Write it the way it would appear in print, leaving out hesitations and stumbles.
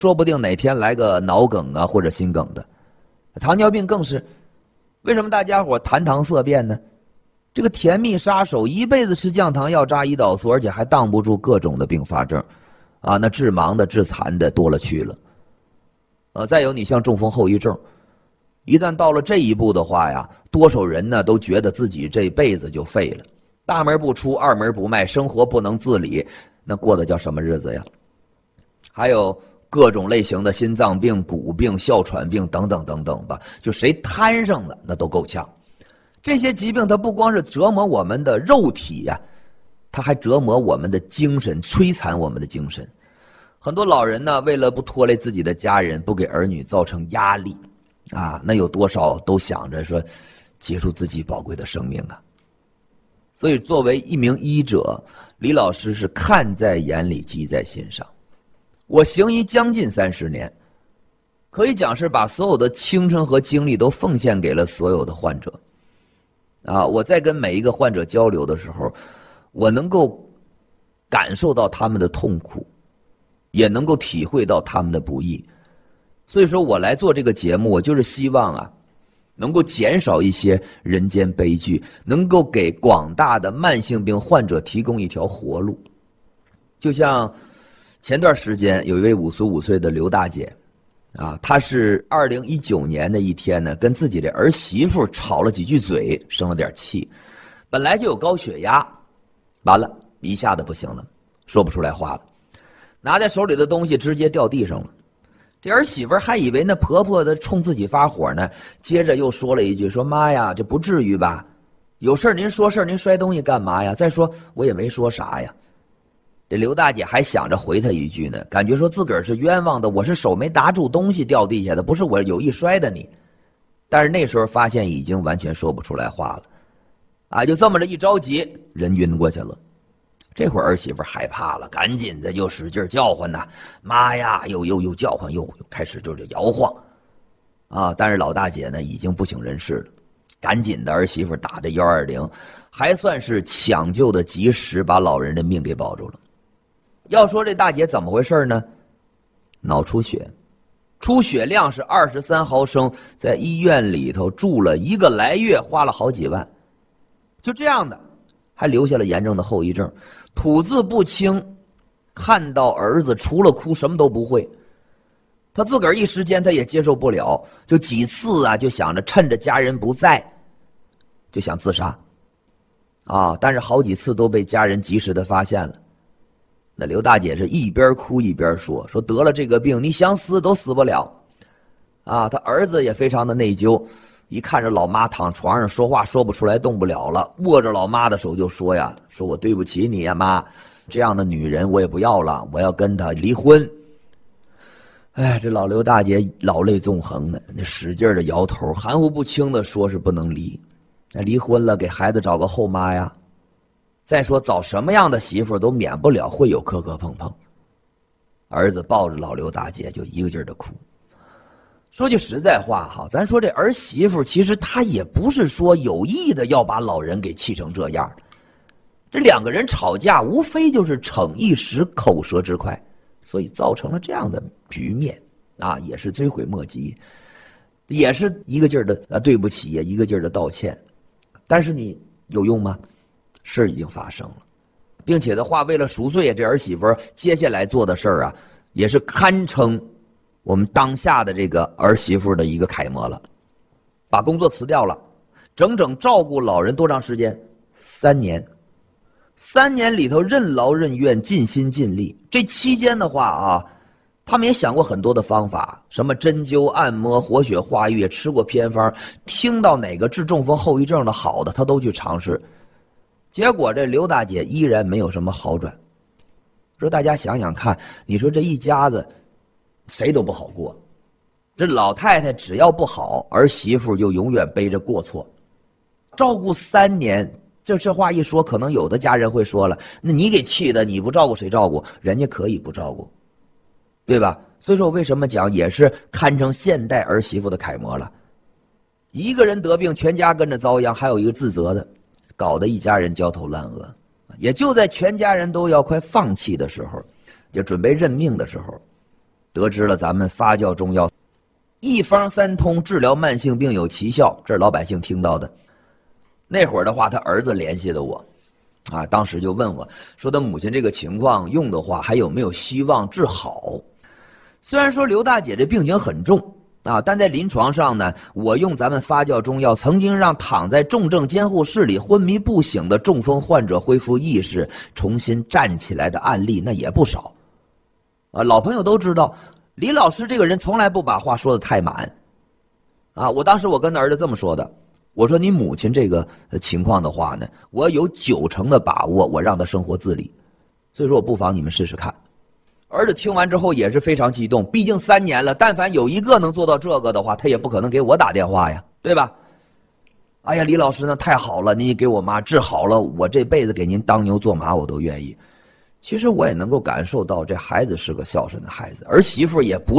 说不定哪天来个脑梗啊或者心梗的。糖尿病更是，为什么大家伙谈糖色变呢？这个甜蜜杀手一辈子吃降糖药扎胰岛素，而且还挡不住各种的并发症啊，那致盲的致残的多了去了。再有你像中风后遗症，一旦到了这一步的话呀，多少人呢都觉得自己这辈子就废了，大门不出二门不迈，生活不能自理，那过的叫什么日子呀？还有各种类型的心脏病、骨病、哮喘病等等等等吧，就谁摊上了那都够呛。这些疾病它不光是折磨我们的肉体呀，它还折磨我们的精神，摧残我们的精神。很多老人呢，为了不拖累自己的家人，不给儿女造成压力啊，那有多少都想着说结束自己宝贵的生命啊。所以作为一名医者，李老师是看在眼里，记在心上。我行医将近30年，可以讲是把所有的青春和精力都奉献给了所有的患者啊。我在跟每一个患者交流的时候，我能够感受到他们的痛苦，也能够体会到他们的不易。所以说我来做这个节目，我就是希望啊，能够减少一些人间悲剧，能够给广大的慢性病患者提供一条活路。就像前段时间有一位55岁的刘大姐啊，她是2019年的一天呢，跟自己的儿媳妇吵了几句嘴，生了点气，本来就有高血压，完了一下子不行了，说不出来话了，拿在手里的东西直接掉地上了。这儿媳妇还以为那婆婆的冲自己发火呢，接着又说了一句，说妈呀，这不至于吧，有事您说事您摔东西干嘛呀？再说我也没说啥呀。这刘大姐还想着回他一句呢，感觉说自个儿是冤枉的，我是手没拿住东西掉地下的，不是我有意摔的你。但是那时候发现已经完全说不出来话了啊，就这么着一着急人晕过去了。这会儿儿媳妇害怕了，赶紧的又使劲叫唤呐，妈呀，又叫唤，又开始就是摇晃啊。但是老大姐呢已经不省人事了，赶紧的儿媳妇打着120，还算是抢救的及时，把老人的命给保住了。要说这大姐怎么回事呢？脑出血，出血量是23毫升，在医院里头住了1个来月，花了好几万，就这样的还留下了严重的后遗症，吐字不清，看到儿子除了哭什么都不会。他自个儿一时间他也接受不了，就几次啊就想着趁着家人不在就想自杀啊，但是好几次都被家人及时的发现了。那刘大姐是一边哭一边说得了这个病你想死都死不了啊。他儿子也非常的内疚，一看着老妈躺床上说话说不出来动不了了，握着老妈的手就说呀，说我对不起你呀妈，这样的女人我也不要了，我要跟她离婚。哎，这老刘大姐老泪纵横的，那使劲的摇头，含糊不清的说是不能离，那离婚了给孩子找个后妈呀。再说找什么样的媳妇都免不了会有磕磕碰碰。儿子抱着老刘大姐就一个劲儿的哭。说句实在话哈，咱说这儿媳妇其实她也不是说有意的要把老人给气成这样，这两个人吵架无非就是逞一时口舌之快，所以造成了这样的局面啊，也是追悔莫及，也是一个劲儿的对不起，也一个劲儿的道歉。但是你有用吗？事已经发生了，并且的话，为了赎罪，这儿媳妇接下来做的事儿啊，也是堪称我们当下的这个儿媳妇的一个楷模了。把工作辞掉了，整整照顾老人多长时间？3年。3年里头任劳任怨，尽心尽力。这期间的话啊，他们也想过很多的方法，什么针灸、按摩、活血化瘀，也吃过偏方，听到哪个治中风后遗症的好的，他都去尝试。结果这刘大姐依然没有什么好转。说大家想想看，你说这一家子谁都不好过，这老太太只要不好，儿媳妇就永远背着过错。照顾3年，这话一说，可能有的家人会说了，那你给气的，你不照顾谁照顾？人家可以不照顾，对吧？所以说我为什么讲也是堪称现代儿媳妇的楷模了。一个人得病，全家跟着遭殃，还有一个自责的，搞得一家人焦头烂额。也就在全家人都要快放弃的时候，就准备认命的时候， 得知了咱们发酵中药一方三通，治疗慢性病有奇效，这是老百姓听到的。那会儿的话，他儿子联系了我，当时就问我说他母亲这个情况用的话还有没有希望治好。虽然说刘大姐这病情很重但在临床上呢，我用咱们发酵中药曾经让躺在重症监护室里昏迷不醒的中风患者恢复意识，重新站起来的案例那也不少。老朋友都知道李老师这个人从来不把话说得太满我当时我跟儿子这么说的，我说你母亲这个情况的话呢，我有90%的把握我让她生活自理，所以说我不妨你们试试看。儿子听完之后也是非常激动，毕竟3年了，但凡有一个能做到这个的话，他也不可能给我打电话呀，对吧？哎呀，李老师那太好了，您给我妈治好了，我这辈子给您当牛做马我都愿意。其实我也能够感受到这孩子是个孝顺的孩子，儿媳妇也不